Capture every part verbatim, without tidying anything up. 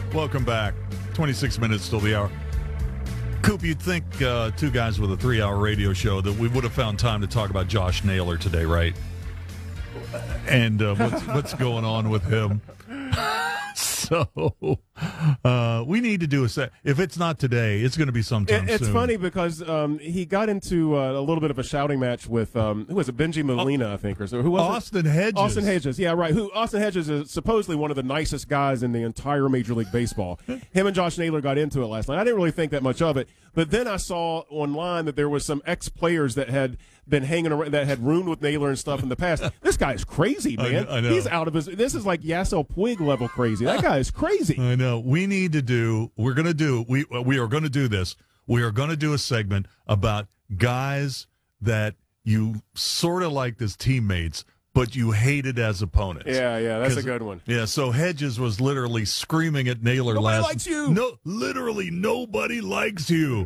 Welcome back. twenty-six minutes till the hour. Coop, you'd think uh, two guys with a three-hour radio show that we would have found time to talk about Josh Naylor today, right? And uh, what's, what's going on with him? So uh, we need to do a set. If it's not today, it's going to be sometime it, it's soon. funny because um, he got into uh, a little bit of a shouting match with um, who was it? Benji Molina, I think, or so. Who was Austin it? Hedges. Austin Hedges, yeah, right. Who Austin Hedges is supposedly one of the nicest guys in the entire Major League Baseball. Him and Josh Naylor got into it last night. I didn't really think that much of it, but then I saw online that there was some ex-players that had been hanging around, that had roomed with Naylor and stuff in the past. This guy is crazy, man. I, I know. He's out of his. This is like Yasiel Puig level crazy. That guy is crazy. I know. We need to do. We're going to do. We we are going to do this. We are going to do a segment about guys that you sort of liked as teammates, but you hated as opponents. Yeah, yeah, that's a good one. Yeah, so Hedges was literally screaming at Naylor Nobody last. likes you. No, literally nobody likes you.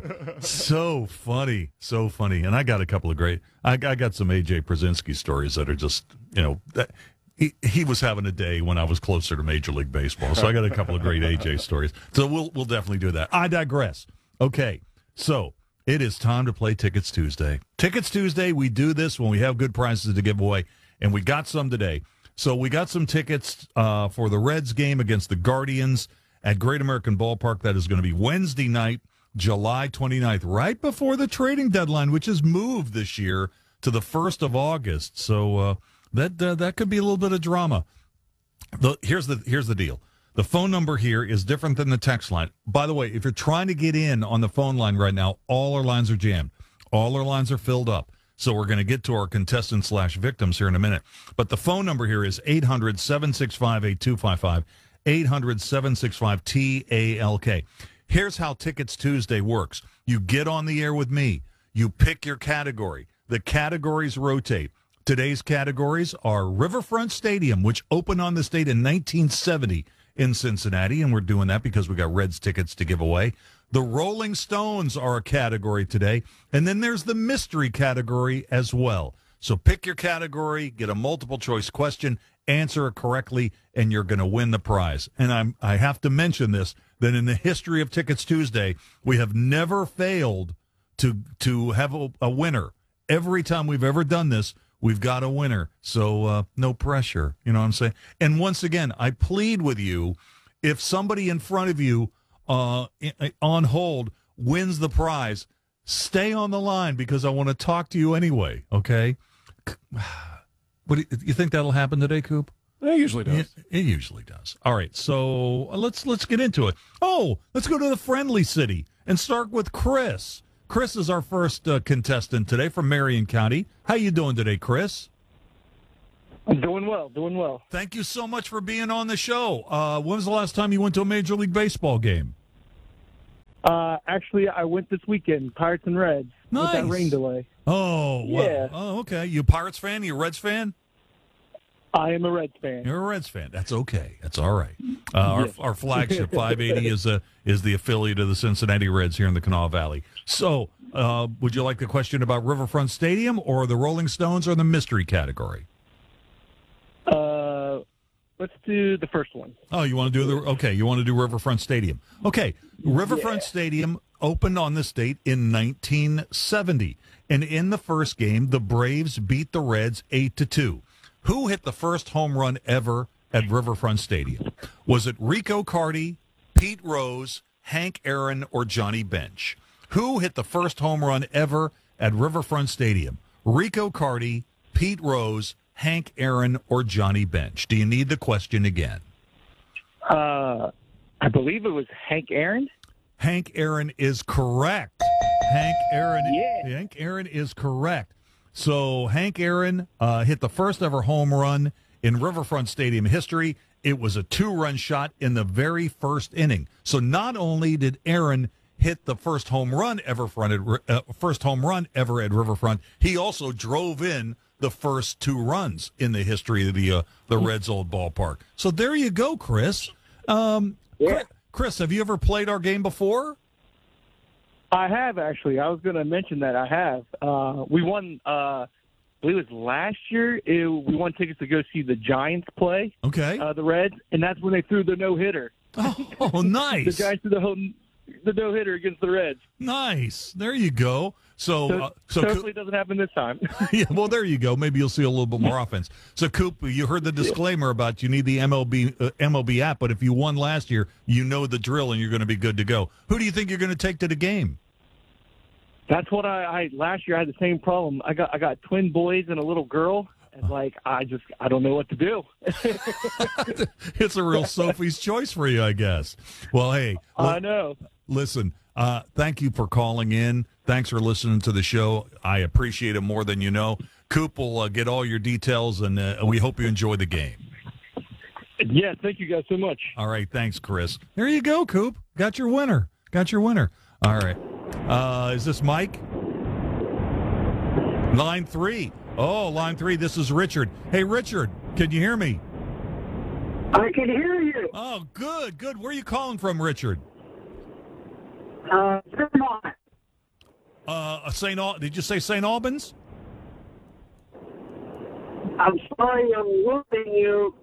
So funny, so funny. And I got a couple of great. I, I got some A J Przinsky stories that are just, you know, that, he he was having a day when I was closer to Major League Baseball. So I got a couple of great A J stories. So we'll we'll definitely do that. I digress. Okay, so it is time to play Tickets Tuesday. Tickets Tuesday. We do this when we have good prizes to give away. And we got some today. So we got some tickets uh, for the Reds game against the Guardians at Great American Ballpark. That is going to be Wednesday night, July twenty-ninth, right before the trading deadline, which is moved this year to the first of August. So uh, that uh, that could be a little bit of drama. The, here's the here's the deal. The phone number here is different than the text line. By the way, if you're trying to get in on the phone line right now, all our lines are jammed. All our lines are filled up. So we're going to get to our contestants slash victims here in a minute. But the phone number here is eight hundred, seven six five, eight two five five, eight hundred, seven six five, T A L K. Here's how Tickets Tuesday works. You get on the air with me. You pick your category. The categories rotate. Today's categories are Riverfront Stadium, which opened on this date in nineteen seventy in Cincinnati, and we're doing that because we got Reds tickets to give away. The Rolling Stones are a category today, and then there's the mystery category as well. So pick your category, get a multiple choice question, answer it correctly, and you're going to win the prize. And I'm I have to mention this, that in the history of Tickets Tuesday, we have never failed to to have a, a winner. Every time we've ever done this, we've got a winner. So uh, no pressure, you know what I'm saying? And once again, I plead with you, if somebody in front of you uh, on hold wins the prize, stay on the line because I want to talk to you anyway, okay? What do you, you think that'll happen today, Coop? It usually does. It, it usually does. All right, so let's let's get into it. Oh, let's go to the Friendly City and start with Chris. Chris is our first uh, contestant today from Marion County. How you doing today, Chris? I'm doing well, doing well. Thank you so much for being on the show. Uh, when was the last time you went to a Major League Baseball game? Uh, actually, I went this weekend, Pirates and Reds, Nice. with that rain delay. Oh, well, Yeah. oh, okay. You a Pirates fan? You a Reds fan? I am a Reds fan. You're a Reds fan. That's okay. That's all right. Uh, our, Yes. our flagship five eighty is a is the affiliate of the Cincinnati Reds here in the Kanawha Valley. So, uh, would you like the question about Riverfront Stadium or the Rolling Stones or the mystery category? Uh, let's do the first one. Oh, you want to do the okay? You want to do Riverfront Stadium? Okay, Riverfront Yeah. Stadium opened on this date in nineteen seventy, and in the first game, the Braves beat the Reds eight to two. Who hit the first home run ever at Riverfront Stadium? Was it Rico Carty, Pete Rose, Hank Aaron, or Johnny Bench? Who hit the first home run ever at Riverfront Stadium? Rico Carty, Pete Rose, Hank Aaron, or Johnny Bench? Do you need the question again? Uh, I believe it was Hank Aaron. Hank Aaron is correct. Hank Aaron, Yeah. Hank Aaron is correct. So Hank Aaron uh, hit the first ever home run in Riverfront Stadium history. It was a two-run shot in the very first inning. So not only did Aaron hit the first home run ever fronted, uh, first home run ever at Riverfront, he also drove in the first two runs in the history of the uh, the Reds' old ballpark. So there you go, Chris. Um, Yeah. Chris, have you ever played our game before? I have, actually. I was going to mention that I have. Uh, we won, uh, I believe it was last year. It, we won tickets to go see the Giants play, Okay. uh, the Reds, and that's when they threw the no-hitter. Oh, nice. The guy threw the whole the no hitter against the Reds. Nice. There you go. So, So, uh, so hopefully it doesn't happen this time. yeah, well, there you go. Maybe you'll see a little bit more offense. So, Coop, you heard the disclaimer about you need the M L B uh, M L B app, but if you won last year, you know the drill and you're going to be good to go. Who do you think you're going to take to the game? That's what I, I last year I had the same problem. I got I got twin boys and a little girl, and like I just I don't know what to do. It's a real Sophie's choice for you, I guess. Well, hey, I know. Listen, uh, thank you for calling in. Thanks for listening to the show. I appreciate it more than you know. Coop will uh, get all your details, and uh, we hope you enjoy the game. Yeah, thank you guys so much. All right, thanks, Chris. There you go, Coop. Got your winner. Got your winner. All right. Uh, is this Mike? Line three. Oh, line three. This is Richard. Hey, Richard, can you hear me? I can hear you. Oh, good, good. Where are you calling from, Richard? Uh, Vermont. Uh, Saint Al- Did you say Saint Albans? I'm sorry I'm losing you.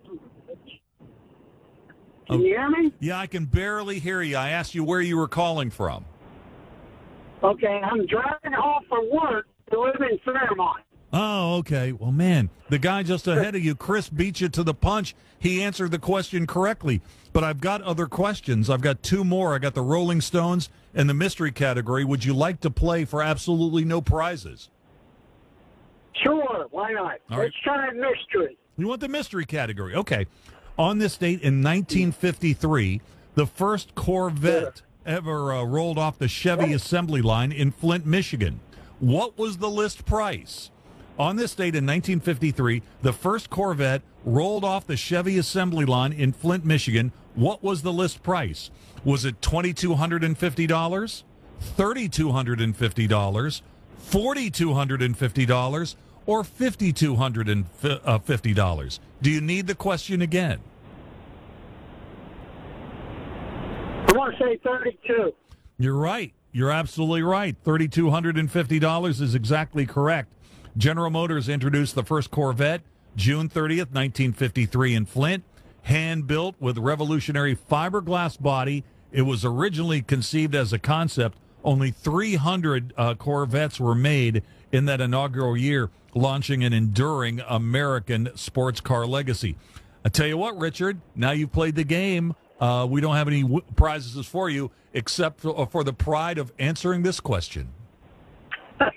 Can Oh. you hear me? Yeah, I can barely hear you. I asked you where you were calling from. Okay, I'm driving home from work to live in Fairmont. Oh, okay. Well, man, the guy just ahead of you, Chris, beat you to the punch. He answered the question correctly. But I've got other questions. I've got two more. I got the Rolling Stones and the mystery category. Would you like to play for absolutely no prizes? Sure, why not? All Let's try a mystery. You want the mystery category? Okay. On this date in nineteen fifty-three, the first Corvette ever uh, rolled off the Chevy assembly line in Flint, Michigan. What was the list price? On this date in nineteen fifty-three, the first Corvette rolled off the Chevy assembly line in Flint, Michigan. What was the list price? Was it two thousand two hundred fifty dollars, three thousand two hundred fifty dollars, four thousand two hundred fifty dollars, or five thousand two hundred fifty dollars? Do you need the question again? I want to say thirty-two. You're right. You're absolutely right. three thousand two hundred fifty dollars is exactly correct. General Motors introduced the first Corvette June thirtieth, nineteen fifty-three in Flint. Hand-built with revolutionary fiberglass body. It was originally conceived as a concept. Only three hundred uh, Corvettes were made in that inaugural year, launching an enduring American sports car legacy. I tell you what, Richard, now you've played the game. Uh, we don't have any w- prizes for you except for, for the pride of answering this question. I,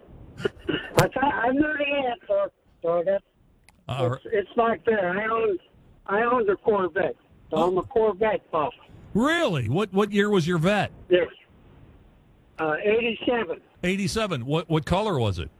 I knew the answer, so that's, Uh, it's, it's like that. I own, I owned a Corvette, so I'm a Corvette buff. Really? What what year was your vet? Yes. Uh, eighty-seven. eighty-seven. What what color was it?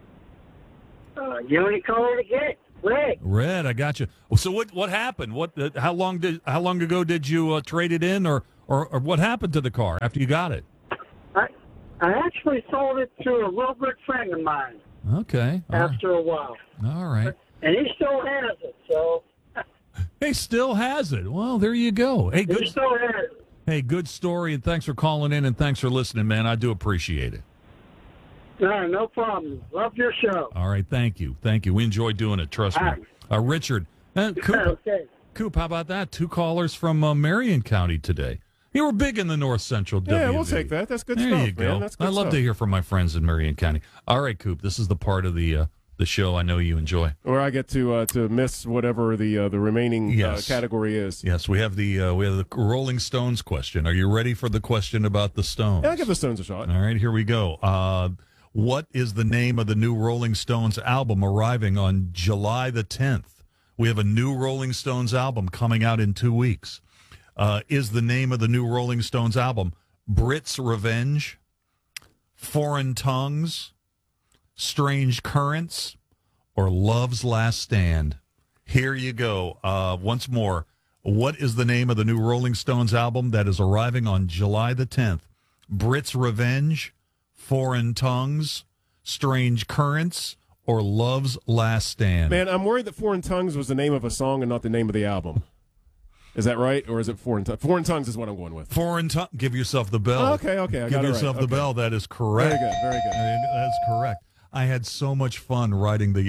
Uh, you only color to get red. Red. I got you. So what what happened? What? Uh, how long did? How long ago did you uh, trade it in, or, or or what happened to the car after you got it? I I actually sold it to a real good friend of mine Okay. All right. after a while, All right. and he still has it. So He still has it. Well, there you go. Hey, he good. still has it. Hey, good story, and thanks for calling in, and thanks for listening, man. I do appreciate it. No, no problem. Love your show. All right. Thank you. Thank you. We enjoy doing it. Trust me. All right. Uh, Richard. Uh, Coop, Okay. Coop, how about that? Two callers from uh, Marion County today. You were big in the North Central W Yeah, V. we'll take that. That's good There stuff, you go. man. That's good I love stuff. to hear from my friends in Marion County. All right, Coop, this is the part of the uh, the show I know you enjoy. Where I get to uh, to miss whatever the uh, the remaining Yes. uh, category is. Yes, we have the uh, we have the Rolling Stones question. Are you ready for the question about the Stones? Yeah, I'll give the Stones a shot. All right, here we go. Uh, what is the name of the new Rolling Stones album arriving on July the tenth? We have a new Rolling Stones album coming out in two weeks. Uh, is the name of the new Rolling Stones album Brit's Revenge, Foreign Tongues, Strange Currents, or Love's Last Stand? Here you go. Uh, once more, what is the name of the new Rolling Stones album that is arriving on July the tenth? Brit's Revenge, Foreign Tongues, Strange Currents, or Love's Last Stand? Man, I'm worried that Foreign Tongues was the name of a song and not the name of the album. Is that right, or is it Foreign Tongues? Foreign Tongues is what I'm going with. Foreign Tongues. Give yourself the bell. Oh, okay, okay, I Give got it right. yourself the Okay. bell. That is correct. Very good, very good. That's correct. I had so much fun writing the other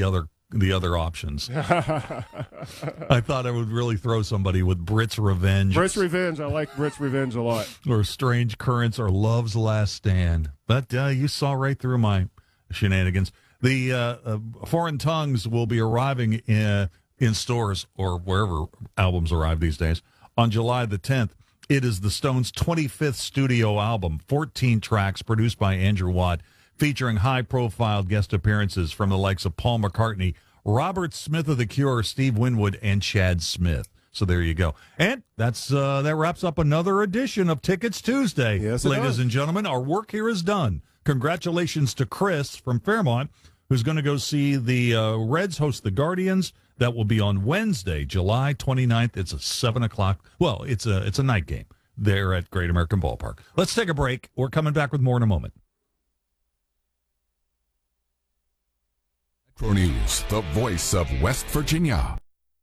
the other options. I thought I would really throw somebody with Brit's Revenge. Brit's Revenge. I like Brit's Revenge a lot. Or Strange Currents or Love's Last Stand. But uh, you saw right through my shenanigans. The uh, uh, Foreign Tongues will be arriving in, in stores or wherever albums arrive these days on July the tenth. It is the Stones' twenty-fifth studio album, fourteen tracks produced by Andrew Watt, featuring high-profile guest appearances from the likes of Paul McCartney, Robert Smith of The Cure, Steve Winwood, and Chad Smith. So there you go. And that's uh, that wraps up another edition of Tickets Tuesday. Yes, it ladies does. and gentlemen, our work here is done. Congratulations to Chris from Fairmont, who's going to go see the uh, Reds host the Guardians. That will be on Wednesday, July twenty-ninth. It's a seven o'clock. Well, it's a it's a night game there at Great American Ballpark. Let's take a break. We're coming back with more in a moment. Metro News, the voice of West Virginia.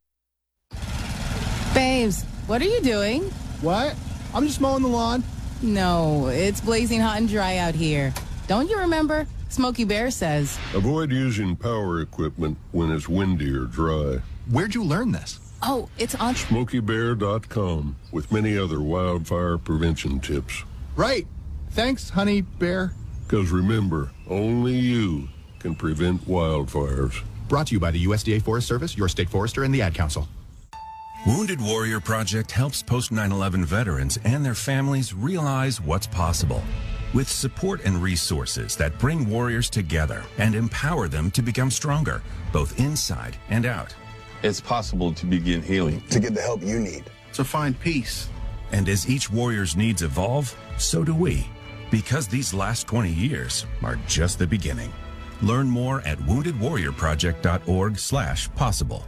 Babes, what are you doing? What? I'm just mowing the lawn. No, it's blazing hot and dry out here. Don't you remember? Smokey Bear says. Avoid using power equipment when it's windy or dry. Where'd you learn this? Oh, it's on Smokey Bear dot com with many other wildfire prevention tips. Right. Thanks, honey bear. Because remember, only you can prevent wildfires. Brought to you by the U S D A Forest Service, your state forester, and the Ad Council. Wounded Warrior Project helps post nine eleven veterans and their families realize what's possible. With support and resources that bring warriors together and empower them to become stronger, both inside and out. It's possible to begin healing. To get the help you need. To find peace. And as each warrior's needs evolve, so do we. Because these last twenty years are just the beginning. Learn more at wounded warrior project dot org slash possible.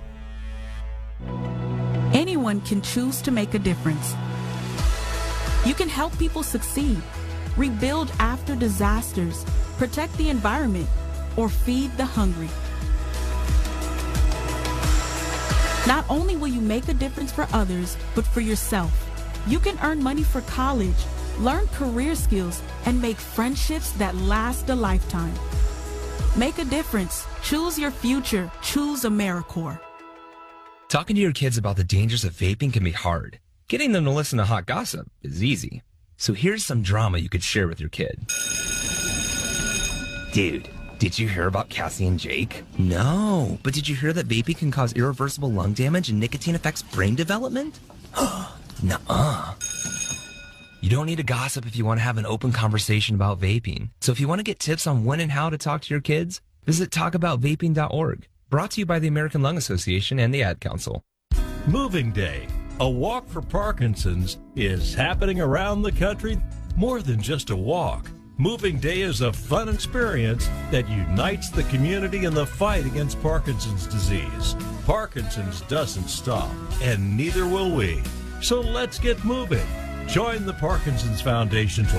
Anyone can choose to make a difference. You can help people succeed, rebuild after disasters, protect the environment, or feed the hungry. Not only will you make a difference for others, but for yourself. You can earn money for college, learn career skills, and make friendships that last a lifetime. Make a difference. Choose your future. Choose AmeriCorps. Talking to your kids about the dangers of vaping can be hard. Getting them to listen to hot gossip is easy. So here's some drama you could share with your kid. Dude, did you hear about Cassie and Jake? No, but did you hear that vaping can cause irreversible lung damage and nicotine affects brain development? Nuh-uh. You don't need to gossip if you want to have an open conversation about vaping. So if you want to get tips on when and how to talk to your kids, visit talk about vaping dot org. Brought to you by the American Lung Association and the Ad Council. Moving Day, a walk for Parkinson's, is happening around the country. More than just a walk. Moving Day is a fun experience that unites the community in the fight against Parkinson's disease. Parkinson's doesn't stop, and neither will we. So let's get moving. Join the Parkinson's Foundation to